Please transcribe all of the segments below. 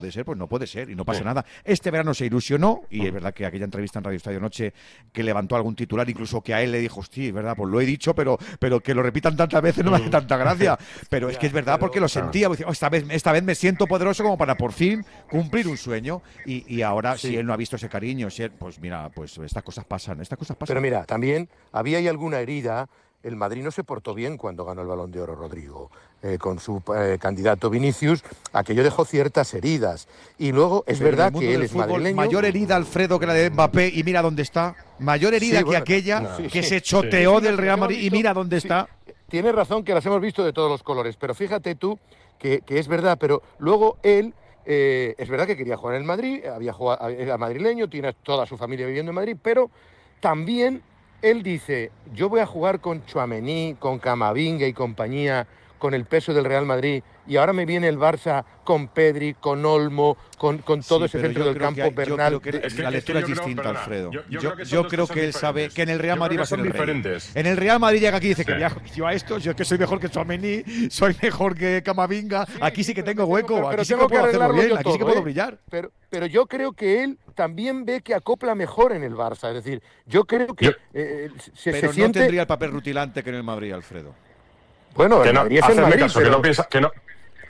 puede ser, pues no puede ser y no pasa nada. Este verano se ilusionó y es verdad que aquella entrevista en Radio Estadio Noche que levantó algún titular, incluso que a él le dijo, hostia, es verdad, pues lo he dicho, pero que lo repitan tantas veces no me hace tanta gracia. Pero es que es verdad porque lo sentía, esta vez me siento poderoso como para por fin cumplir un sueño y ahora si él no ha visto ese cariño, pues mira, pues estas cosas pasan. Pero mira, también había ahí alguna herida. El Madrid no se portó bien cuando ganó el Balón de Oro Rodrigo. Con su candidato Vinicius, aquello dejó ciertas heridas. Y luego es verdad que él es madrileño. Mayor herida, Alfredo, que la de Mbappé, y mira dónde está. Mayor herida que aquella que se choteó del Real Madrid, y mira dónde está. Tienes razón que las hemos visto de todos los colores, pero fíjate tú que es verdad, pero luego él, es verdad que quería jugar en el Madrid, era madrileño, tiene toda su familia viviendo en Madrid, pero también él dice, yo voy a jugar con Tchouaméni, con Camavinga y compañía, con el peso del Real Madrid, y ahora me viene el Barça con Pedri, con Olmo, con todo ese centro del campo, Bernal. Yo creo que la lectura es distinta, Alfredo. Yo creo que él sabe que en el Real Madrid va a ser el rey. En el Real Madrid llega aquí y dice que yo a esto, yo que soy mejor que Tchouaméni, soy mejor que Camavinga, aquí sí que tengo hueco, aquí sí que puedo hacerlo bien, aquí sí que puedo brillar. Pero yo creo que él también ve que acopla mejor en el Barça, es decir, yo creo que pero no tendría el papel rutilante que en el Madrid, Alfredo. Bueno, que no, es el Madrid, caso, pero... que no piensa, que no.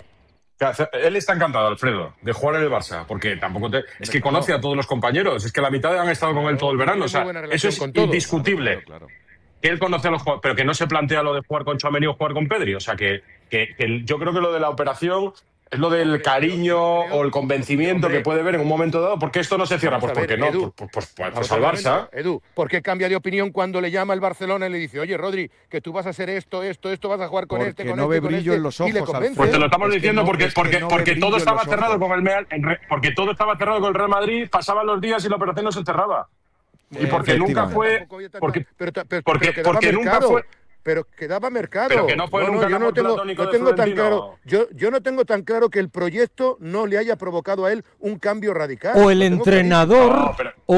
Él está encantado, Alfredo, de jugar en el Barça, porque tampoco es que conoce a todos los compañeros, es que la mitad han estado con él todo el verano, o sea, eso es indiscutible. Claro. Que él conoce a los jugadores, pero que no se plantea lo de jugar con Tchouaméni o jugar con Pedri, o sea, que yo creo que lo de la operación es lo del cariño o el convencimiento que puede ver en un momento dado. ¿Por qué esto no se cierra? Pues porque no, pues al Barça. Edu, ¿por qué cambia de opinión cuando le llama el Barcelona y le dice, oye, Rodri, que tú vas a hacer esto, vas a jugar con porque con no ve brillo en los ojos, pues te lo estamos diciendo porque todo estaba cerrado con porque todo estaba cerrado con el Real Madrid, pasaban los días y la operación no se cerraba. Y porque nunca fue... Porque nunca fue... Pero quedaba mercado. Pero que no fue nunca yo no tengo tan claro. Yo no tengo tan claro que el proyecto no le haya provocado a él un cambio radical. O el entrenador,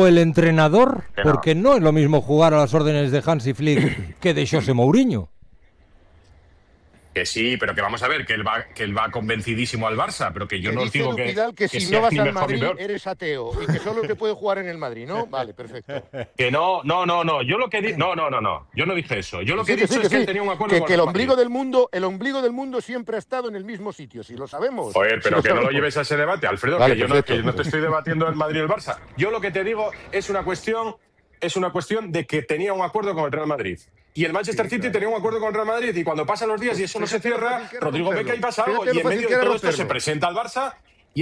porque no es lo mismo jugar a las órdenes de Hansi Flick que de José Mourinho. Que sí, pero que vamos a ver, que él va convencidísimo al Barça, pero que yo no os digo que si no vas al Madrid eres ateo y que solo se puede jugar en el Madrid, ¿no? Vale, perfecto. Que no. Yo lo que no. Yo no dije eso. Yo lo que he dicho es que él tenía un acuerdo con el ombligo del mundo siempre ha estado en el mismo sitio, si lo sabemos. Joder, pero que no lo lleves a ese debate, Alfredo, vale, que yo no te estoy debatiendo el Madrid y el Barça. Yo lo que te digo es una cuestión de que tenía un acuerdo con el Real Madrid. Y el Manchester City tenía un acuerdo con el Real Madrid y cuando pasan los días y eso no se cierra, Rodrigo ve que ahí pasa algo y en medio de todo esto se presenta al Barça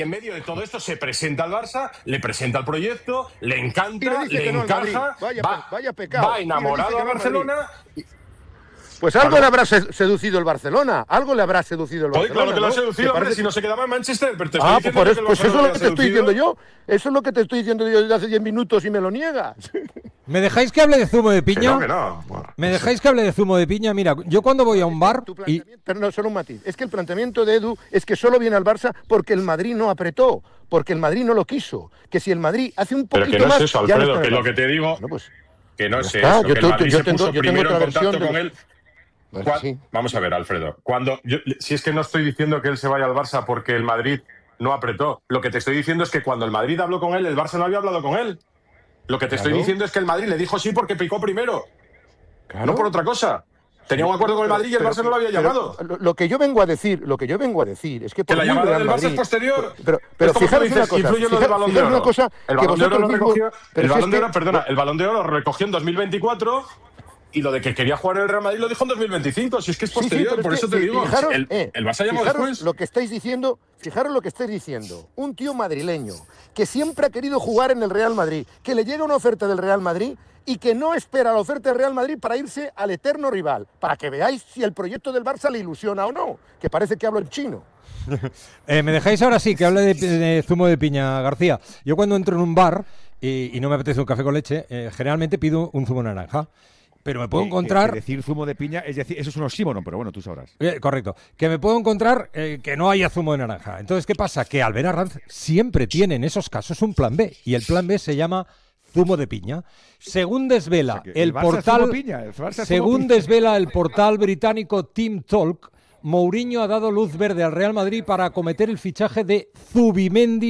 le presenta el proyecto, le encanta, le encaja, va enamorado a Barcelona. Pues algo le habrá seducido el Barcelona. Claro que lo ha seducido, hombre, si no se quedaba en Manchester. Pero pues eso es lo que te estoy diciendo yo. Eso es lo que te estoy diciendo yo desde hace 10 minutos y me lo niegas. ¿Me dejáis que hable de zumo de piña? Que no. Bueno, ¿Me dejáis que hable de zumo de piña? Mira, yo cuando voy a un bar... Pero no, solo un matiz. Es que el planteamiento de Edu es que solo viene al Barça porque el Madrid no apretó, porque el Madrid no lo quiso. Que si el Madrid hace un poquito más... Pero que no es eso, Alfredo, que lo que te digo... Que no es eso, que el Madrid se puso primero en contacto con él... Bueno, sí. Vamos a ver, Alfredo. Si es que no estoy diciendo que él se vaya al Barça porque el Madrid no apretó. Lo que te estoy diciendo es que cuando el Madrid habló con él, el Barça no había hablado con él. Lo que te estoy diciendo es que el Madrid le dijo sí porque picó primero. No por otra cosa. Tenía un acuerdo con el Madrid y el Barça no lo había llamado. Lo que yo vengo a decir es que... Que la llamada del Barça es posterior. Pero fijaros una cosa. Influye lo del Balón de Oro. El Balón de Oro lo recogió... El Balón de Oro lo recogió en 2024... Y lo de que quería jugar en el Real Madrid lo dijo en 2025, si es que es posterior, por eso te digo. Fijaros, el Barça llamó después. Fijaros lo que estáis diciendo. Un tío madrileño que siempre ha querido jugar en el Real Madrid, que le llega una oferta del Real Madrid y que no espera la oferta del Real Madrid para irse al eterno rival, para que veáis si el proyecto del Barça le ilusiona o no, que parece que hablo en chino. ¿Me dejáis ahora sí que hable de zumo de piña, García? Yo cuando entro en un bar y no me apetece un café con leche, generalmente pido un zumo de naranja. Pero me puedo encontrar... decir zumo de piña, es decir, eso es un oxímoron, pero bueno, tú sabrás. Correcto. Que me puedo encontrar que no haya zumo de naranja. Entonces, ¿qué pasa? Que Albert Arranz siempre tiene en esos casos un plan B. Y el plan B se llama zumo de piña. Según desvela el portal... Piña, según desvela el portal británico Team Talk, Mourinho ha dado luz verde al Real Madrid para acometer el fichaje de Zubimendi